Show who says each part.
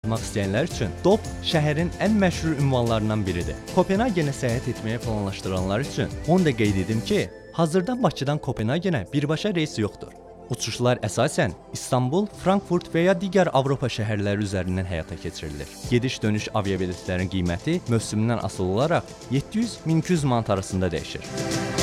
Speaker 1: Yapmaq istəyənlər üçün Dop şəhərin ən məşhur ünvanlarından biridir. Kopenhagenə səyahət etməyi planlaşdıranlar üçün onu da qeyd edim ki, hazırda Bakıdan Kopenhagenə birbaşa reys yoxdur. Uçuşlar əsasən İstanbul, Frankfurt və ya digər Avropa şəhərləri üzərindən həyata keçirilir. Gediş-dönüş aviabiletlərin qiyməti mövsümündən asılı olaraq 700-1200 manat arasında dəyişir.